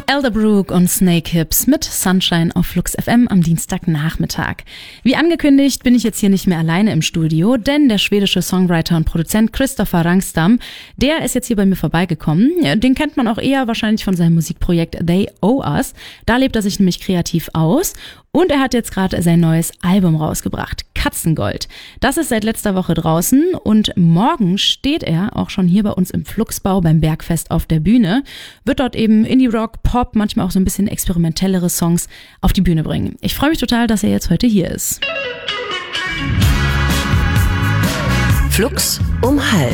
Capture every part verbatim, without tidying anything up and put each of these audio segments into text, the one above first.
Elderbrook und Snake Hips mit Sunshine auf Flux F M am Dienstagnachmittag. Wie angekündigt bin ich jetzt hier nicht mehr alleine im Studio, denn der schwedische Songwriter und Produzent Kristoffer Rangstam, der ist jetzt hier bei mir vorbeigekommen. Den kennt man auch eher wahrscheinlich von seinem Musikprojekt They Owe Us. Da lebt er sich nämlich kreativ aus. Und er hat jetzt gerade sein neues Album rausgebracht, Katzengold. Das ist seit letzter Woche draußen und morgen steht er auch schon hier bei uns im Fluxbau beim Bergfest auf der Bühne. Wird dort eben Indie-Rock, Pop, manchmal auch so ein bisschen experimentellere Songs auf die Bühne bringen. Ich freue mich total, dass er jetzt heute hier ist. Flux um halb.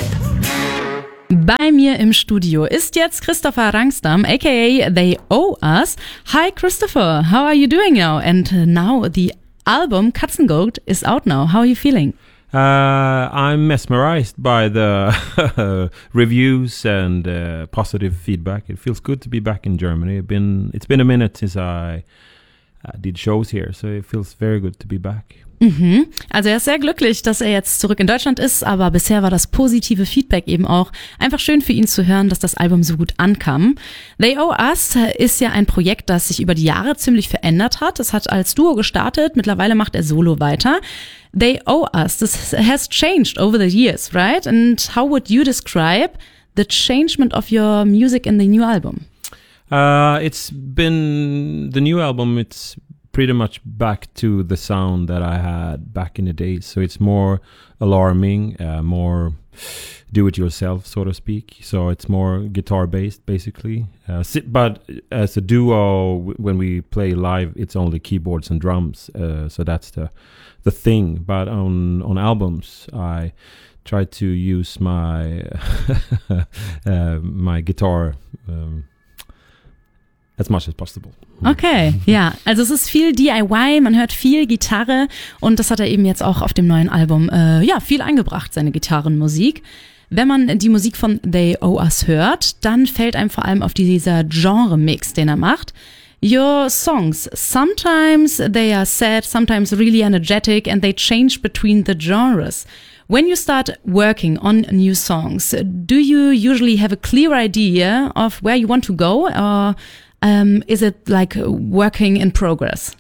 Bei mir im Studio ist jetzt Kristoffer Rangstam, aka They Owe Us. Hi Christopher, how are you doing now? And now the album Katzengold is out now. How are you feeling? Uh, I'm mesmerized by the reviews and uh, positive feedback. It feels good to be back in Germany. It's been, it's been a minute since I uh, did shows here, so it feels very good to be back. Mhm. Also er ist sehr glücklich, dass er jetzt zurück in Deutschland ist, aber bisher war das positive Feedback eben auch einfach schön für ihn zu hören, dass das Album so gut ankam. They Owe Us ist ja ein Projekt, das sich über die Jahre ziemlich verändert hat. Es hat als Duo gestartet, mittlerweile macht er solo weiter. They Owe Us, this has changed over the years, right? And how would you describe the changement of your music in the new album? Uh, it's been, the new album, it's pretty much back to the sound that I had back in the days. So it's more alarming, uh, more do-it-yourself, so to speak. So it's more guitar-based, basically. Uh, but as a duo, when we play live, it's only keyboards and drums. Uh, so that's the the thing. But on on albums, I try to use my uh, my guitar um, as much as possible. Okay, ja, also es ist viel D I Y, man hört viel Gitarre und das hat er eben jetzt auch auf dem neuen Album äh, ja viel eingebracht, seine Gitarrenmusik. Wenn man die Musik von They Owe Us hört, dann fällt einem vor allem auf dieser Genre-Mix, den er macht. Your songs, sometimes they are sad, sometimes really energetic and they change between the genres. When you start working on new songs, do you usually have a clear idea of where you want to go, or Um, is it like working in progress?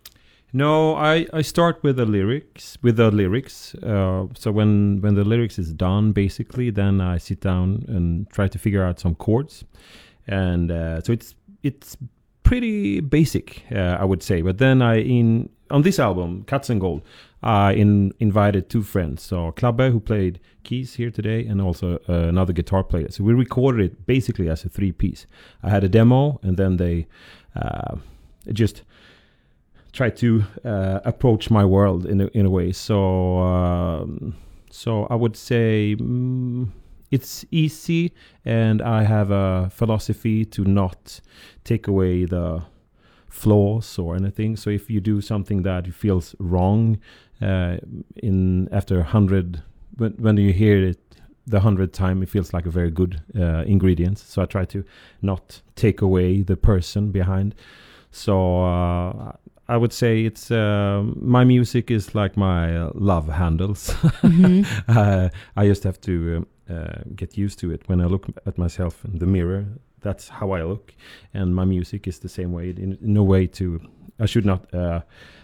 No, I, I start with the lyrics, with the lyrics. Uh, so when, when the lyrics is done, basically, then I sit down and try to figure out some chords. And uh, so it's it's pretty basic, uh, I would say. But then I in on this album, Katzengold, I in, invited two friends. So Klabbe, who played keys here today, and also uh, another guitar player. So we recorded it basically as a three-piece. I had a demo, and then they uh, just tried to uh, approach my world in a, in a way. So, um, so I would say mm, it's easy, and I have a philosophy to not take away the flaws or anything. So if you do something that feels wrong, uh, in after a hundred, when when you hear it the hundredth time, it feels like a very good uh, ingredient. So I try to not take away the person behind. So uh, I would say it's uh, my music is like my uh, love handles. Mm-hmm. uh, I just have to um, uh, get used to it when I look at myself in the mirror. That's how I look, and my music is the same way. In no way to, I should not uh,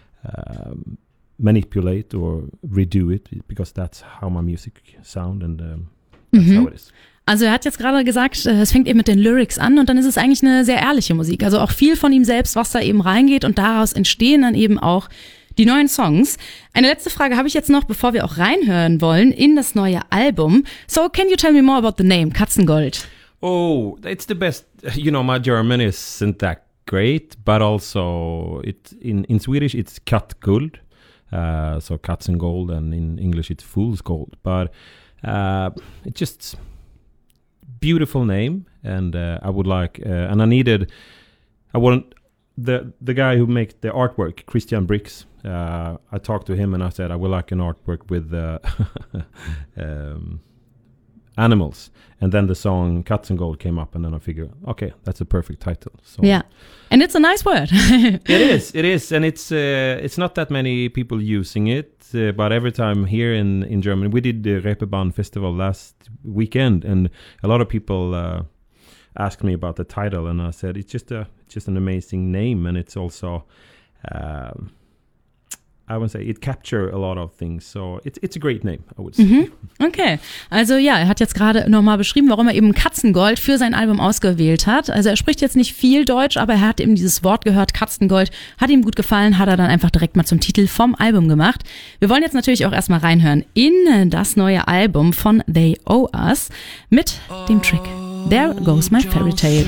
um, manipulate or redo it, because that's how my music sound, and um, that's mhm. how it is. Also er hat jetzt gerade gesagt, es fängt eben mit den Lyrics an und dann ist es eigentlich eine sehr ehrliche Musik. Also auch viel von ihm selbst, was da eben reingeht, und daraus entstehen dann eben auch die neuen Songs. Eine letzte Frage habe ich jetzt noch, bevor wir auch reinhören wollen in das neue Album. So, can you tell me more about the name, Katzengold? Oh, it's the best. You know, my German isn't that great, but also it in, in Swedish it's Kattguld, uh, so Katzengold, and in English it's Fool's Gold. But uh, it's just beautiful name, and uh, I would like, uh, and I needed, I want the the guy who makes the artwork, Christian Brix. Uh, I talked to him and I said I would like an artwork with uh, um, animals, and then the song Katzengold came up, and then I figured, okay, that's a perfect title. So yeah, and it's a nice word. It is, it is, and it's uh, it's not that many people using it, uh, but every time here in, in Germany, we did the Reeperbahn Festival last weekend, and a lot of people uh, asked me about the title, and I said it's just a just an amazing name, and it's also. Um, I would say it captures a lot of things, so it's it's a great name, I would say. Mhm. Okay, also ja, er hat jetzt gerade nochmal beschrieben, warum er eben Katzengold für sein Album ausgewählt hat. Also er spricht jetzt nicht viel Deutsch, aber er hat eben dieses Wort gehört, Katzengold, hat ihm gut gefallen, hat er dann einfach direkt mal zum Titel vom Album gemacht. Wir wollen jetzt natürlich auch erstmal reinhören in das neue Album von They Owe Us mit dem Track There Goes My Fairy Tale.